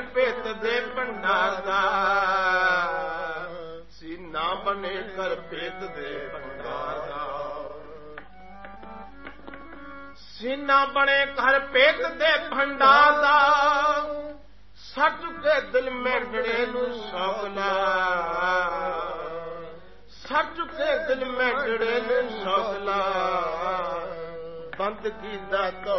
ਭੇਤ ਦੇ ਭੰਡਾਰ ਦਾ, ਸੀਨਾ ਬਣੇ ਕਰ ਭੇਤ ਦੇ ਭੰਡਾਰ ਦਾ, ਸੀਨਾ ਬਣੇ ਕਰ ਭੇਤ ਦੇ ਭੰਡਾਰ ਦਾ, ਸੱਚ ਕੇ ਦਿਲ ਮੇਢੜੇ ਨੂੰ ਸੌਗਲਾ, ਸੱਚ ਕੇ ਦਿਲ ਮੇਢੜੇ ਨੂੰ ਸੌਗਲਾ, ਬੰਦ ਕੀਤਾ ਤੋ